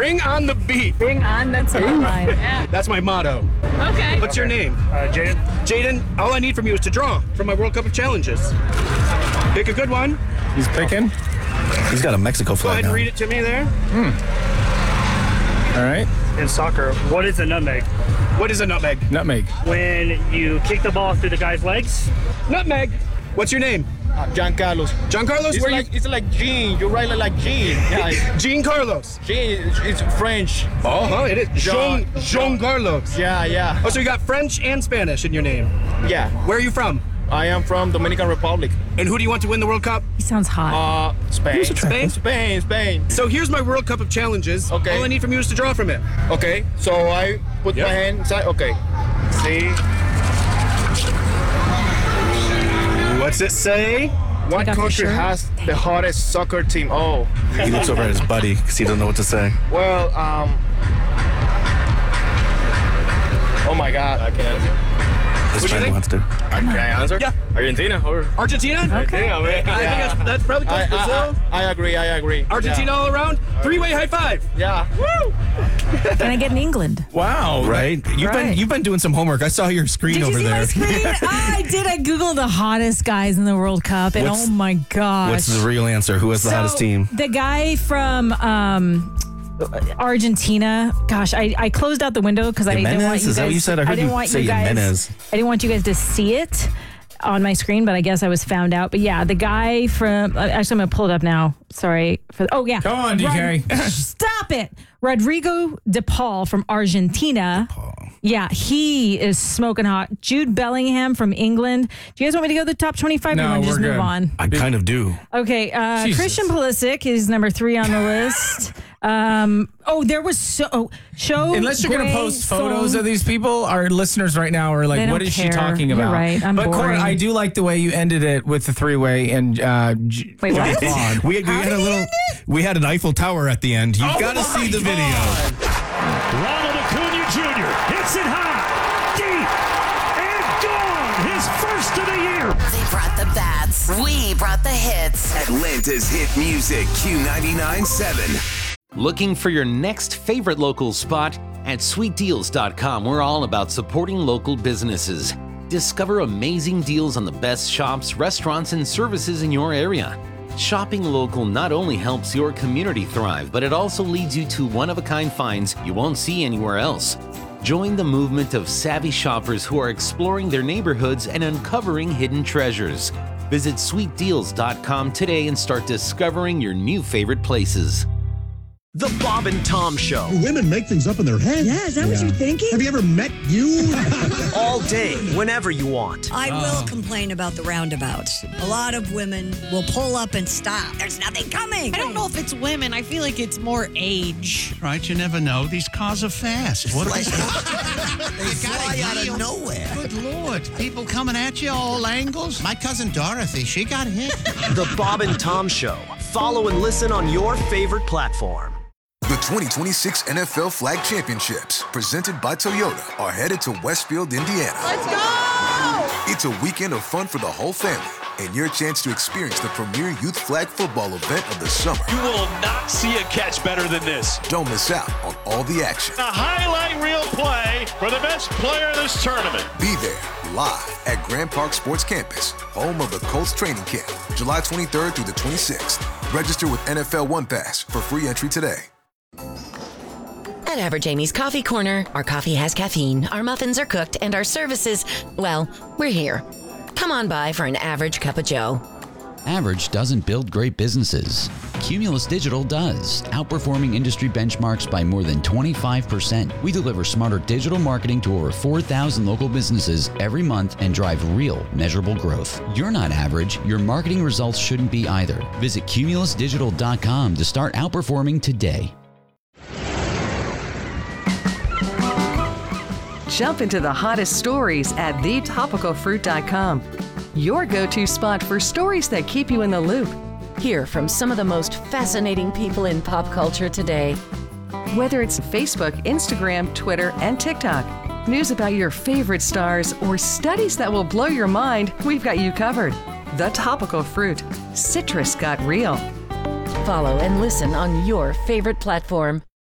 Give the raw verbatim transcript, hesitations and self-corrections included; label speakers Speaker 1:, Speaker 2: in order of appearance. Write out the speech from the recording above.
Speaker 1: Bring on the beat.
Speaker 2: Bring on the line. Yeah.
Speaker 1: That's my motto.
Speaker 2: Okay.
Speaker 1: What's your name?
Speaker 3: Uh, Jaden.
Speaker 1: Jaden, all I need from you is to draw from my World Cup of Challenges. Pick a good one.
Speaker 4: He's picking.
Speaker 5: He's got a Mexico
Speaker 1: Go
Speaker 5: flag
Speaker 1: ahead and
Speaker 5: now.
Speaker 1: read it to me there.
Speaker 4: All right.
Speaker 3: In soccer, what is a nutmeg?
Speaker 1: What is a nutmeg?
Speaker 4: Nutmeg.
Speaker 3: When you kick the ball through the guy's legs.
Speaker 1: Nutmeg. What's your name?
Speaker 6: John Carlos.
Speaker 1: John Carlos?
Speaker 6: It's
Speaker 1: Where
Speaker 6: like
Speaker 1: you?
Speaker 6: it's like Jean. You write it like Jean. Yeah,
Speaker 1: Jean Carlos.
Speaker 6: Jean. It's, it's French.
Speaker 1: Oh, huh, it is. Jean,
Speaker 6: Jean-
Speaker 1: Jean Carlos.
Speaker 6: Yeah, yeah,
Speaker 1: Oh, so you got French and Spanish in your name.
Speaker 6: yeah.
Speaker 1: Where are you from?
Speaker 6: I am from Dominican Republic.
Speaker 1: And who do you want to win the World Cup?
Speaker 2: He sounds hot.
Speaker 6: Uh, Spain.
Speaker 1: Spain?
Speaker 6: Spain, Spain.
Speaker 1: So here's my World Cup of Challenges.
Speaker 6: Okay.
Speaker 1: All I need from you is to draw from it.
Speaker 6: Okay, so I put
Speaker 1: Yep.
Speaker 6: my hand inside. Okay. See,
Speaker 1: What's it say?
Speaker 6: what
Speaker 2: off your
Speaker 6: country
Speaker 2: shirt.
Speaker 6: has the hottest soccer team? Oh,
Speaker 5: He looks over at his buddy because he doesn't know what to say.
Speaker 6: well, um. Oh my God, I can't.
Speaker 5: His
Speaker 1: What do you
Speaker 5: friend
Speaker 1: think?
Speaker 5: wants to.
Speaker 6: Can I answer?
Speaker 1: Yeah.
Speaker 6: Argentina or?
Speaker 1: Argentina?
Speaker 2: Okay.
Speaker 6: Yeah, man.
Speaker 1: I think that's, that's probably
Speaker 6: I,
Speaker 1: close. Brazil?
Speaker 6: I, I, I agree. I agree.
Speaker 1: Argentina all around? Three-way high five.
Speaker 6: Yeah. Woo!
Speaker 2: Can I get in England?
Speaker 4: Wow.
Speaker 5: Right? You've
Speaker 2: Right.
Speaker 5: been you've been doing some homework. I saw your screen
Speaker 2: Did
Speaker 5: over
Speaker 2: you see
Speaker 5: there.
Speaker 2: my screen? I did. I googled the hottest guys in the World Cup, and
Speaker 5: What's-
Speaker 2: oh my gosh.
Speaker 5: What's the real answer? Who has the
Speaker 2: So,
Speaker 5: hottest team?
Speaker 2: The guy from um, Argentina. Gosh, I, I closed out the window because I didn't
Speaker 5: Jimenez?
Speaker 2: want you
Speaker 5: Is that
Speaker 2: guys.
Speaker 5: what you said? I heard
Speaker 2: didn't
Speaker 5: you
Speaker 2: want
Speaker 5: say
Speaker 2: you guys.
Speaker 5: Jimenez.
Speaker 2: I didn't want you guys to see it on my screen, but I guess I was found out. But yeah, the guy from. uh, Actually, I'm gonna pull it up now. Sorry for. Oh yeah.
Speaker 4: Come on, D K.
Speaker 2: Rod- Stop it, Rodrigo De Paul from Argentina. Yeah, he is smoking hot. Jude Bellingham from England. Do you guys want me to go to the top twenty-five?
Speaker 4: No,
Speaker 2: or you want to
Speaker 4: we're
Speaker 2: just move
Speaker 4: good.
Speaker 2: on?
Speaker 5: I kind of do.
Speaker 2: Okay, uh,
Speaker 4: Jesus.
Speaker 2: Christian Pulisic is number three on the list. Um, oh, there was so oh, show.
Speaker 4: Unless you're going to
Speaker 2: Gray
Speaker 4: post photos
Speaker 2: Song.
Speaker 4: of these people, our listeners right now are
Speaker 2: They
Speaker 4: like,
Speaker 2: don't
Speaker 4: what is
Speaker 2: care.
Speaker 4: she talking
Speaker 2: You're
Speaker 4: about?
Speaker 2: right. I'm
Speaker 4: but Cora,
Speaker 2: boring.
Speaker 4: I do like the way you ended it with the three-way and uh, J-
Speaker 2: Wait, what?
Speaker 4: Blonde.
Speaker 5: We, we had a little. We had an Eiffel Tower at the end. You've
Speaker 4: Oh
Speaker 5: got to
Speaker 4: my
Speaker 5: see the video.
Speaker 7: Ronald Acuna Junior hits it high, deep, and gone. His first of the year.
Speaker 8: They brought the bats. We brought the hits.
Speaker 9: Atlanta's hit music, Q ninety-nine point seven.
Speaker 10: Looking for your next favorite local spot? At sweet deals dot com, we're all about supporting local businesses. Discover amazing deals on the best shops, restaurants, and services in your area. Shopping local not only helps your community thrive, but it also leads you to one-of-a-kind finds you won't see anywhere else. Join the movement of savvy shoppers who are exploring their neighborhoods and uncovering hidden treasures. Visit sweet deals dot com today and start discovering your new favorite places.
Speaker 11: The Bob and Tom Show.
Speaker 12: Women make things up in their head.
Speaker 13: Yeah, is that what you're thinking?
Speaker 12: Have you ever met you?
Speaker 11: All day, whenever you want.
Speaker 13: I will complain about the roundabouts. A lot of women will pull up and stop. There's nothing coming.
Speaker 14: I don't know if it's women. I feel like it's more age.
Speaker 15: Right, you never know. These cars are fast. What
Speaker 16: Like-
Speaker 15: they
Speaker 16: fly out of nowhere.
Speaker 15: Good Lord. People coming at you all angles. My cousin Dorothy, she got hit.
Speaker 11: The Bob and Tom Show. Follow and listen on your favorite platform.
Speaker 9: The twenty twenty-six N F L Flag Championships, presented by Toyota, are headed to Westfield, Indiana.
Speaker 14: Let's go!
Speaker 9: It's a weekend of fun for the whole family and your chance to experience the premier youth flag football event of the summer.
Speaker 17: You will not see a catch better than this.
Speaker 9: Don't miss out on all the action.
Speaker 17: A highlight reel play for the best player in this tournament.
Speaker 9: Be there live at Grand Park Sports Campus, home of the Colts training camp, July twenty-third through the twenty-sixth. Register with N F L One Pass for free entry today.
Speaker 8: At Average Amy's Coffee Corner, our coffee has caffeine, our muffins are cooked, and our services, well, we're here. Come on by for an average cup of joe.
Speaker 18: Average doesn't build great businesses. Cumulus Digital does, outperforming industry benchmarks by more than twenty-five percent. We deliver smarter digital marketing to over four thousand local businesses every month and drive real, measurable growth. You're not average. Your marketing results shouldn't be either. Visit cumulus digital dot com to start outperforming today.
Speaker 19: Jump into the hottest stories at the topical fruit dot com. Your go-to spot for stories that keep you in the loop.
Speaker 8: Hear from some of the most fascinating people in pop culture today.
Speaker 19: Whether it's Facebook, Instagram, Twitter, and TikTok, news about your favorite stars, or studies that will blow your mind, we've got you covered. The Topical Fruit. Citrus got real.
Speaker 8: Follow and listen on your favorite platform.